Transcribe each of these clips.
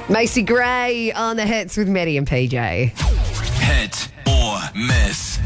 Macy Gray on the hits with Maddie and PJ. Hit or miss.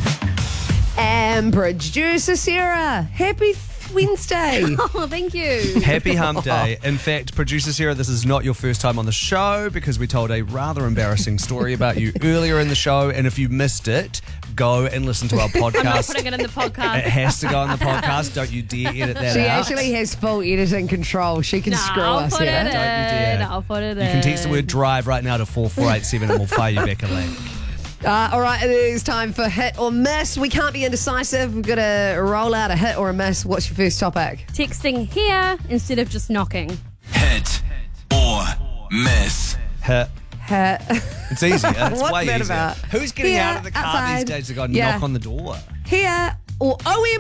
And producer Sarah, happy Wednesday. Oh, thank you. Happy hump day. In fact, producer Sarah, this is not your first time on the show because we told a rather embarrassing story about you earlier in the show. And if you missed it, go and listen to our podcast. I'm not putting it in the podcast. It has to go on the podcast. Don't you dare edit that She out. actually has full editing control. She can screw us put here. it Don't you dare. I'll put it in. You can text the word drive right now to 4487 and we'll fire you back a link. All right, it is time for hit or miss. We can't be indecisive. We've got to roll out a hit or a miss. What's your first topic? Texting here instead of just knocking. Hit or miss. Hit. Hit. It's easier. It's What's way that easier. about? Who's getting Here, out of the car outside. these days to go and Yeah. knock on the door? Here or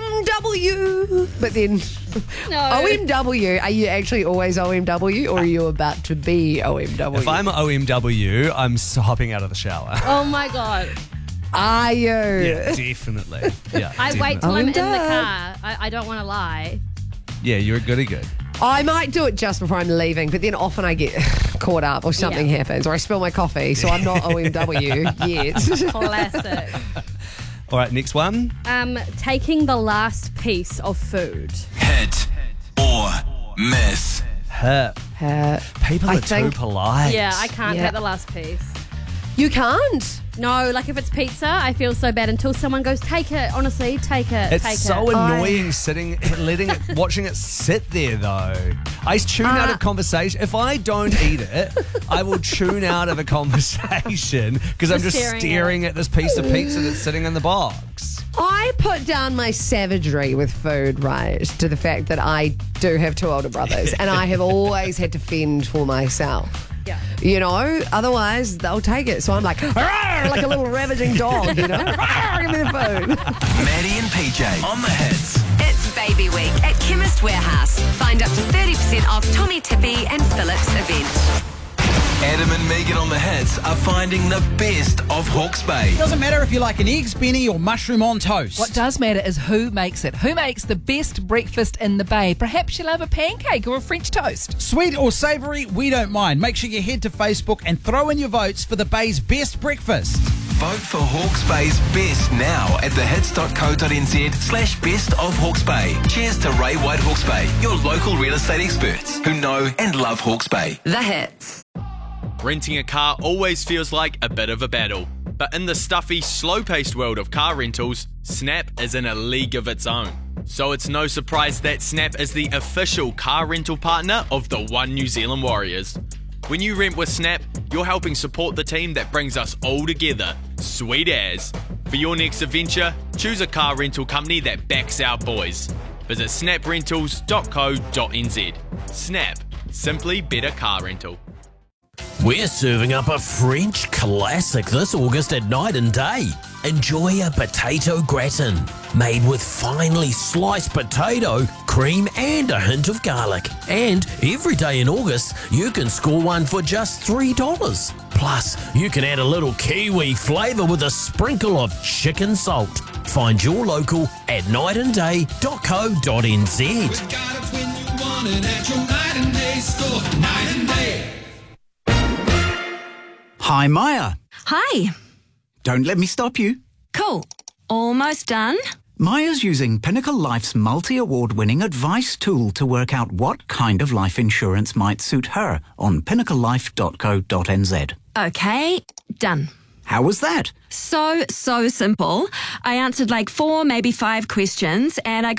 OMW. But then No. OMW, are you actually always OMW or are you about to be OMW? If I'm an OMW, I'm hopping out of the shower. Oh my God. Are you? Yeah, definitely. Yeah, I wait till Oh, I'm in the duh. car. I don't want to lie. Yeah, you're a goody good. I might do it just before I'm leaving, but then often I get caught up or something Yeah. happens or I spill my coffee, so I'm not OMW yet. Classic. All right, next one. Taking the last piece of food. Hit or miss. Hit. People I are too think- polite. Yeah, I can't Yeah. take the last piece. You can't? No, like if it's pizza, I feel so bad until someone goes, take it. Honestly, take it. It's take so it. annoying watching it sit there though. I tune out of conversation. If I don't eat it, I will tune out of a conversation because I'm just staring at this piece of pizza that's sitting in the box. I put down my savagery with food, right, to the fact that I do have two older brothers and I have always had to fend for myself. Yeah. You know, otherwise they'll take it. So I'm like, "Arr!" like a little ravaging dog, you know? "Arr, give me the food." Maddie and PJ on the hits. It's Baby Week at Chemist Warehouse. Find up to 30% off Tommy Tippy and Phillips event. Adam and Megan on the hits are finding the best of Hawke's Bay. Doesn't matter if you like an eggs benny or mushroom on toast. What does matter is who makes it. Who makes the best breakfast in the Bay? Perhaps you love a pancake or a French toast. Sweet or savoury, we don't mind. Make sure you head to Facebook and throw in your votes for the Bay's best breakfast. Vote for Hawke's Bay's best now at thehits.co.nz/best of Hawke's Bay. Cheers to Ray White Hawke's Bay, your local real estate experts who know and love Hawke's Bay. The hits. Renting a car always feels like a bit of a battle. But in the stuffy, slow-paced world of car rentals, Snap is in a league of its own. So it's no surprise that Snap is the official car rental partner of the One New Zealand Warriors. When you rent with Snap, you're helping support the team that brings us all together. Sweet as. For your next adventure, choose a car rental company that backs our boys. Visit snaprentals.co.nz. Snap. Simply better car rental. We're serving up a French classic this August at Night and Day. Enjoy a potato gratin made with finely sliced potato, cream and a hint of garlic. And every day in August, you can score one for just $3. Plus, you can add a little kiwi flavour with a sprinkle of chicken salt. Find your local at nightandday.co.nz. We got it when you want it at your Night and Day store. Night and Day. Hi, Maya. Hi. Don't let me stop you. Cool. Almost done. Maya's using Pinnacle Life's multi-award-winning advice tool to work out what kind of life insurance might suit her on pinnaclelife.co.nz. Okay, done. How was that? So simple. I answered like 4, maybe 5 questions and I